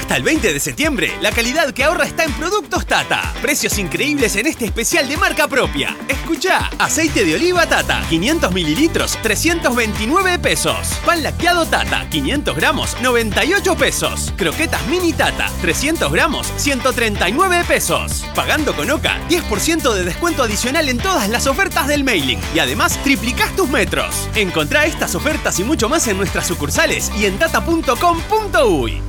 Hasta el 20 de septiembre, la calidad que ahorra está en Productos Tata. Precios increíbles en este especial de marca propia. Escuchá, aceite de oliva Tata, 500 mililitros, 329 pesos. Pan lacteado Tata, 500 gramos, 98 pesos. Croquetas mini Tata, 300 gramos, 139 pesos. Pagando con OCA, 10% de descuento adicional en todas las ofertas del mailing. Y además, triplicás tus metros. Encontrá estas ofertas y mucho más en nuestras sucursales y en tata.com.uy.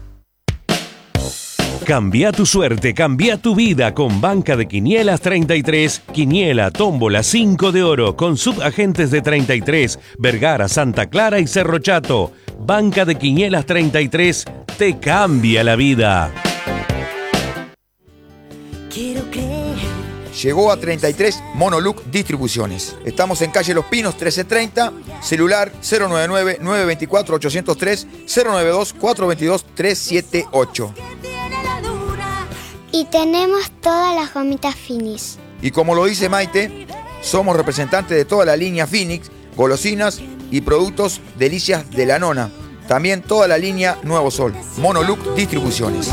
Cambia tu suerte, cambia tu vida con Banca de Quinielas 33, Quiniela, Tómbola, 5 de oro, con subagentes de 33, Vergara, Santa Clara y Cerro Chato. Banca de Quinielas 33 te cambia la vida. Quiero creer. Llegó a 33 Monoluc Distribuciones. Estamos en calle Los Pinos 1330, celular 099-924-803, 092-422-378. Y tenemos todas las gomitas Finis. Y como lo dice Maite, somos representantes de toda la línea Phoenix, golosinas y productos delicias de la nona. También toda la línea Nuevo Sol. Monoluc Distribuciones.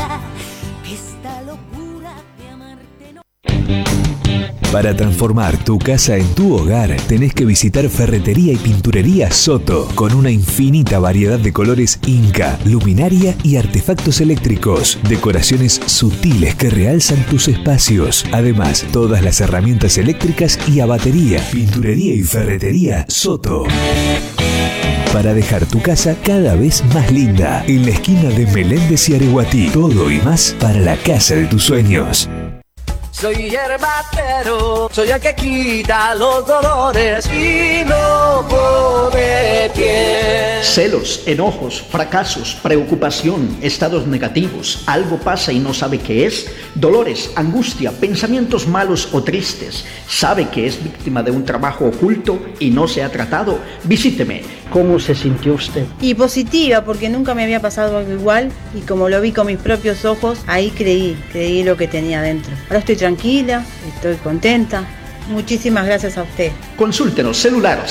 Para transformar tu casa en tu hogar, tenés que visitar Ferretería y Pinturería Soto, con una infinita variedad de colores Inca, luminaria y artefactos eléctricos, decoraciones sutiles que realzan tus espacios. Además, todas las herramientas eléctricas y a batería. Pinturería y Ferretería Soto. Para dejar tu casa cada vez más linda, en la esquina de Meléndez y Areguatí. Todo y más para la casa de tus sueños. Soy yerbatero, soy el que quita los dolores y no pone pie. Celos, enojos, fracasos, preocupación, estados negativos, algo pasa y no sabe qué es, dolores, angustia, pensamientos malos o tristes, sabe que es víctima de un trabajo oculto y no se ha tratado. Visíteme. ¿Cómo se sintió usted? Y positiva, porque nunca me había pasado algo igual y como lo vi con mis propios ojos, ahí creí lo que tenía dentro. Ahora estoy tranquila, estoy contenta. Muchísimas gracias a usted. Consúltenos, celular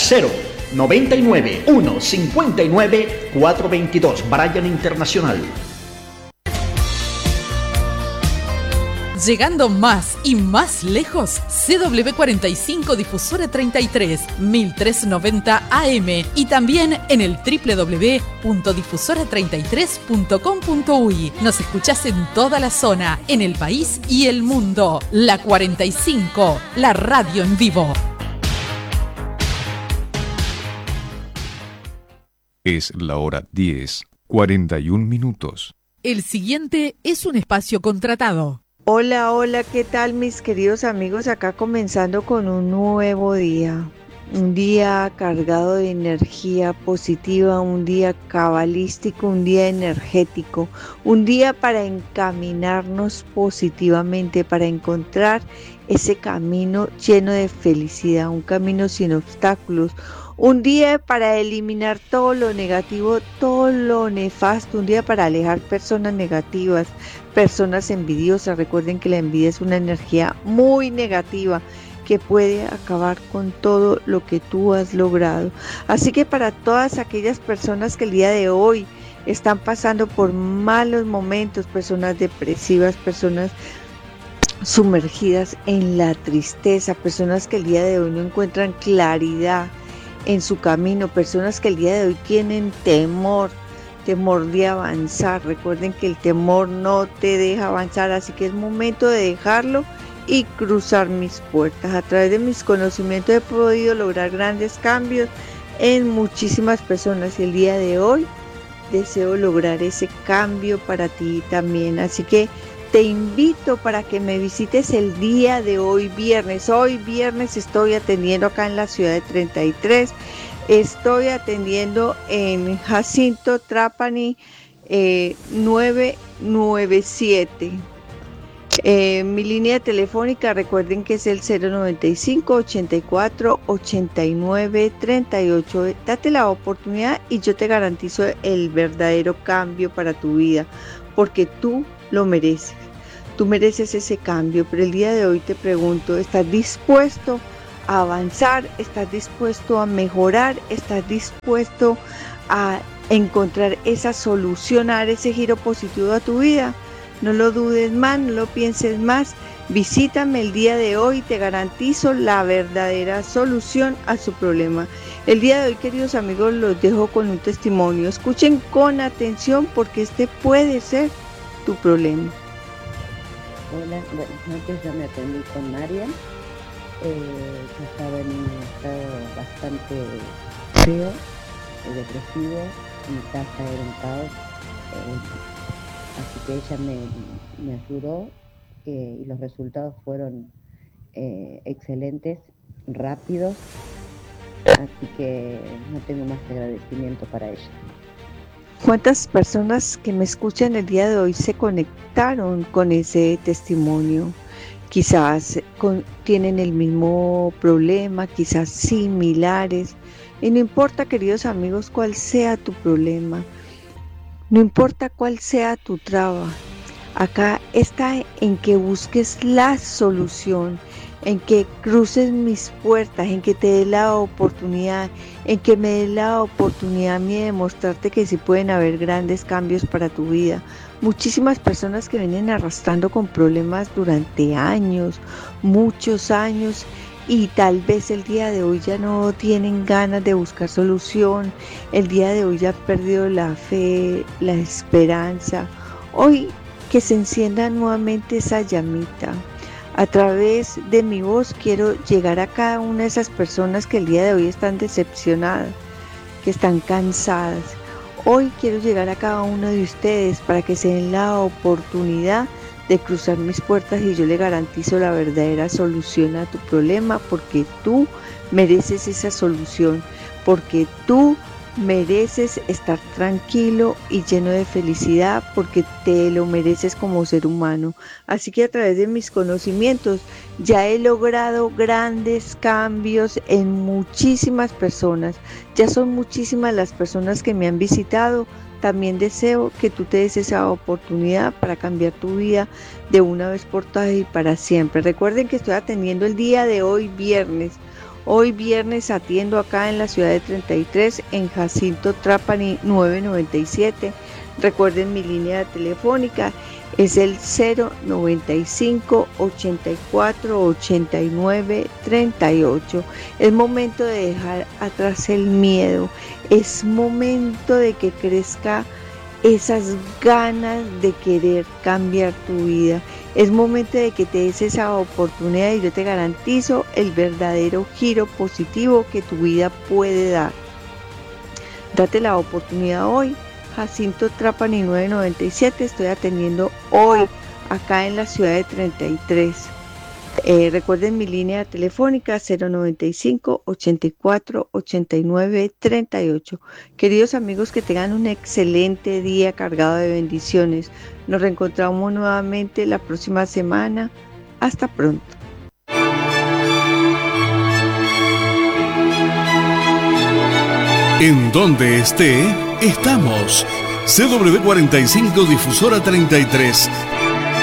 099-159-422, Bryan Internacional. Llegando más y más lejos, CW45 Difusora 33, 1390 AM y también en el www.difusora33.com.uy. Nos escuchás en toda la zona, en el país y el mundo. La 45, la radio en vivo. Es la hora 10:41. El siguiente es un espacio contratado. Hola, hola, ¿qué tal mis queridos amigos? Acá comenzando con un nuevo día. Un día cargado de energía positiva, un día cabalístico, un día energético, un día para encaminarnos positivamente, para encontrar ese camino lleno de felicidad, un camino sin obstáculos, un día para eliminar todo lo negativo, todo lo nefasto, un día para alejar personas negativas, personas envidiosas. Recuerden que la envidia es una energía muy negativa que puede acabar con todo lo que tú has logrado. Así que para todas aquellas personas que el día de hoy están pasando por malos momentos, personas depresivas, personas sumergidas en la tristeza, personas que el día de hoy no encuentran claridad en su camino, personas que el día de hoy tienen temor de avanzar. Recuerden que el temor no te deja avanzar, así que es momento de dejarlo y cruzar mis puertas. A través de mis conocimientos he podido lograr grandes cambios en muchísimas personas y el día de hoy deseo lograr ese cambio para ti también. Así que te invito para que me visites el día de hoy viernes. Hoy viernes estoy atendiendo acá en la ciudad de 33. Estoy atendiendo en Jacinto Trapani 997. Mi línea telefónica, recuerden que es el 095-84-89-38. Date la oportunidad y yo te garantizo el verdadero cambio para tu vida, porque tú lo mereces. Tú mereces ese cambio, pero el día de hoy te pregunto, ¿estás dispuesto a avanzar? ¿Estás dispuesto a mejorar? ¿Estás dispuesto a encontrar esa solución, a dar ese giro positivo a tu vida. No lo dudes más, no lo pienses más. Visítame el día de hoy, te garantizo la verdadera solución a su problema. El día de hoy, queridos amigos, los dejo con un testimonio. Escuchen con atención porque este puede ser tu problema. Hola, buenas noches, yo me atendí con Marian. Yo estaba en un estado bastante feo, depresivo, mi casa era un caos, así que ella me ayudó y los resultados fueron excelentes, rápidos, así que no tengo más que agradecimiento para ella. ¿Cuántas personas que me escuchan el día de hoy se conectaron con ese testimonio? Quizás tienen el mismo problema, quizás similares. Y no importa, queridos amigos, cuál sea tu problema, no importa cuál sea tu traba, acá está en que busques la solución, en que cruces mis puertas, en que te dé la oportunidad, en que me dé la oportunidad a mí de demostrarte que sí pueden haber grandes cambios para tu vida. Muchísimas personas que vienen arrastrando con problemas durante años, muchos años, y tal vez el día de hoy ya no tienen ganas de buscar solución, el día de hoy ya han perdido la fe, la esperanza. Hoy que se encienda nuevamente esa llamita. A través de mi voz quiero llegar a cada una de esas personas que el día de hoy están decepcionadas, que están cansadas. Hoy quiero llegar a cada uno de ustedes para que se den la oportunidad de cruzar mis puertas y yo le garantizo la verdadera solución a tu problema, porque tú mereces esa solución, porque tú mereces estar tranquilo y lleno de felicidad, porque te lo mereces como ser humano. Así que a través de mis conocimientos ya he logrado grandes cambios en muchísimas personas. Ya son muchísimas las personas que me han visitado. También deseo que tú te des esa oportunidad para cambiar tu vida de una vez por todas y para siempre. Recuerden que estoy atendiendo el día de hoy viernes. Hoy viernes atiendo acá en la ciudad de 33, en Jacinto Trapani 997. Recuerden mi línea telefónica es el 095 84 89 38. Es momento de dejar atrás el miedo. Es momento de que crezca esas ganas de querer cambiar tu vida. Es momento de que te des esa oportunidad y yo te garantizo el verdadero giro positivo que tu vida puede dar. Date la oportunidad hoy. Jacinto Trapani 997, estoy atendiendo hoy acá en la ciudad de 33. Recuerden mi línea telefónica 095 84 89 38. Queridos amigos, que tengan un excelente día cargado de bendiciones. Nos reencontramos nuevamente la próxima semana. Hasta pronto. En donde esté, estamos. CW45 Difusora 33.